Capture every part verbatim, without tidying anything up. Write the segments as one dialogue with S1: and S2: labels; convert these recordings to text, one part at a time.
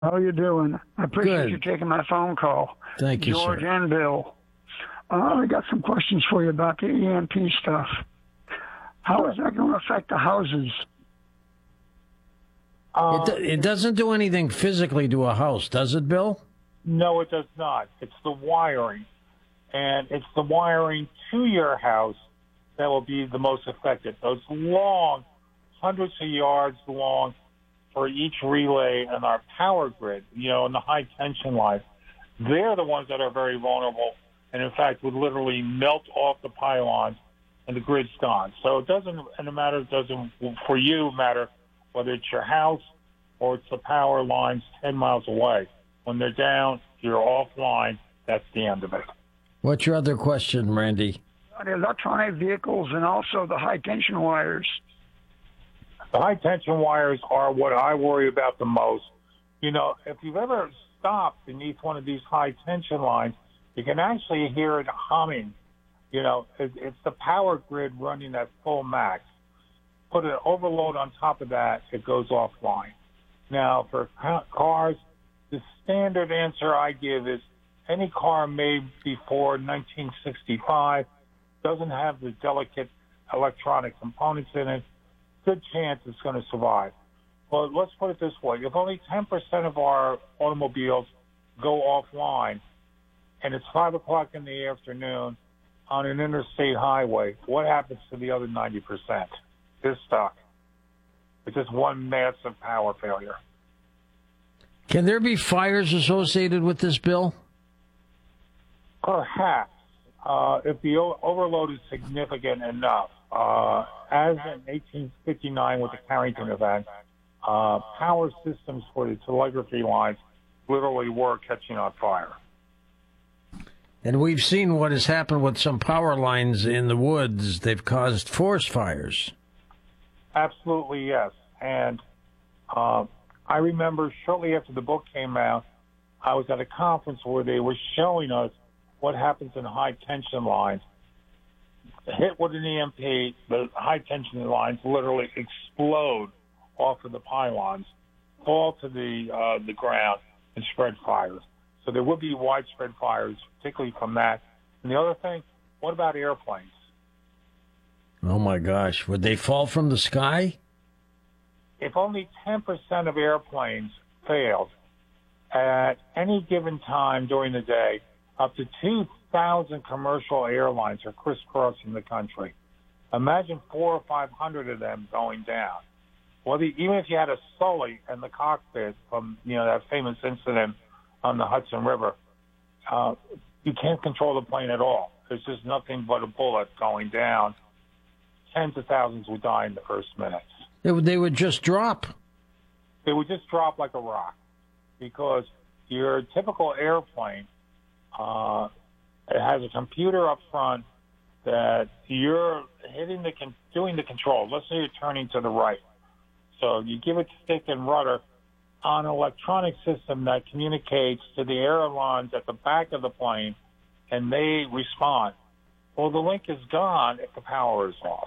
S1: How you doing? I appreciate
S2: Good.
S1: you taking my phone call.
S2: Thank you,
S1: George
S2: sir.
S1: and Bill. Uh, I got some questions for you about the E M P stuff. How is that going to affect the houses?
S2: It, do- it doesn't do anything physically to a house, does it, Bill?
S3: No, it does not. It's the wiring. And it's the wiring to your house that will be the most affected. Those long, hundreds of yards long for each relay in our power grid, you know, in the high tension lines, they're the ones that are very vulnerable and, in fact, would literally melt off the pylons and the grid's gone. So it doesn't, and the matter doesn't, for you, matter whether it's your house or it's the power lines ten miles away. When they're down, you're offline. That's the end of it.
S2: What's your other question, Randy?
S1: The electronic vehicles and also the high tension wires.
S3: The high tension wires are what I worry about the most. You know, if you've ever stopped beneath one of these high tension lines, you can actually hear it humming. You know, it, it's the power grid running at full max. Put an overload on top of that, it goes offline. Now, for ca- cars, the standard answer I give is any car made before nineteen sixty-five doesn't have the delicate electronic components in it. Good chance it's going to survive. But let's put it this way. If only ten percent of our automobiles go offline and it's five o'clock in the afternoon on an interstate highway, what happens to the other ninety percent? They're stuck. It's just one massive power failure.
S2: Can there be fires associated with this, Bill?
S3: Perhaps, uh, if the o- overload is significant enough. Uh, as in eighteen fifty-nine with the Carrington event, uh, power systems for the telegraphy lines literally were catching on fire.
S2: And we've seen what has happened with some power lines in the woods. They've caused forest fires.
S3: Absolutely, yes. And uh, I remember shortly after the book came out, I was at a conference where they were showing us what happens in high tension lines. Hit with an E M P, the high tension lines literally explode off of the pylons, fall to the uh, the ground, and spread fires. So there would be widespread fires, particularly from that. And the other thing, what about airplanes?
S2: Oh, my gosh. Would they fall from the sky?
S3: If only ten percent of airplanes failed at any given time during the day, up to two thousand commercial airlines are crisscrossing the country. Imagine four or five hundred of them going down. Well, the, even if you had a Sully in the cockpit from, you know, that famous incident on the Hudson River, uh, you can't control the plane at all. There's just nothing but a bullet going down. Tens of thousands would die in the first minutes.
S2: They would, they would just drop.
S3: They would just drop like a rock because your typical airplane, uh, it has a computer up front that you're hitting the con- doing the control. Let's say you're turning to the right. So you give it stick and rudder on an electronic system that communicates to the airlines at the back of the plane, and they respond. Well, the link is gone if the power is off.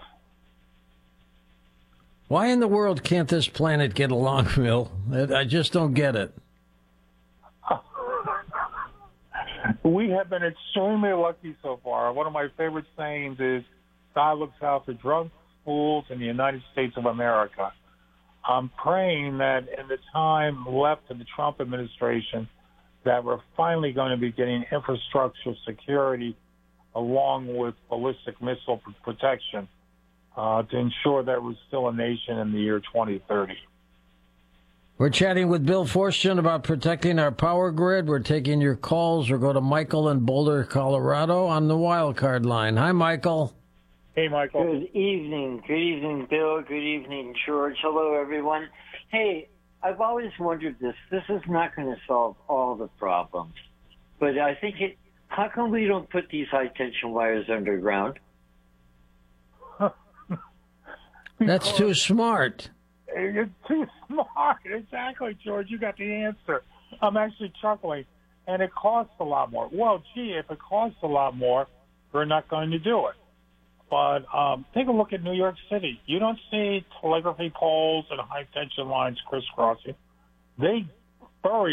S2: Why in the world can't this planet get along, Bill? I just don't get it.
S3: We have been extremely lucky so far. One of my favorite sayings is, God looks out for drunk fools in the United States of America. I'm praying that in the time left of the Trump administration, that we're finally going to be getting infrastructure security along with ballistic missile protection uh, to ensure that we're still a nation in the year twenty thirty.
S2: We're chatting with Bill Forstchen about protecting our power grid. We're taking your calls. We'll go to Michael in Boulder, Colorado on the wild card line. Hi, Michael.
S3: Hey, Michael.
S4: Good evening. Good evening, Bill. Good evening, George. Hello, everyone. Hey, I've always wondered this. This is not going to solve all the problems, but I think it, how come we don't put these high-tension wires underground?
S2: That's too smart.
S3: You're too smart. Exactly, George. You got the answer. I'm actually chuckling. And it costs a lot more. Well, gee, if it costs a lot more, we're not going to do it. But um, take a look at New York City. You don't see telegraphy poles and high-tension lines crisscrossing. They furry